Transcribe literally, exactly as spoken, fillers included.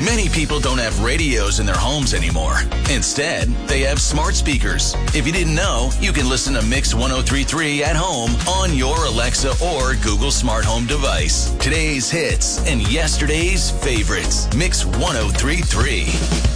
Many people don't have radios in their homes anymore. Instead, they have smart speakers. If you didn't know, you can listen to Mix one oh three point three at home on your Alexa or Google Smart Home device. Today's hits and yesterday's favorites. Mix one oh three point three.